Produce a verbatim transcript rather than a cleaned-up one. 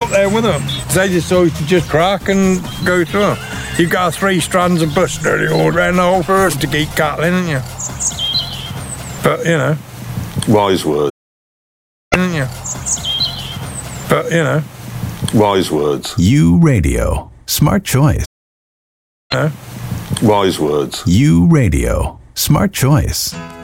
up there with them. They decide to just crack and go through them. You've got three strands of bush nearly all around the whole forest to keep cattle in, haven't you? But, you know. Wise words. Haven't you? But, you know. Wise words. U Radio. Smart choice. You know. Wise words. U Radio. Smart choice.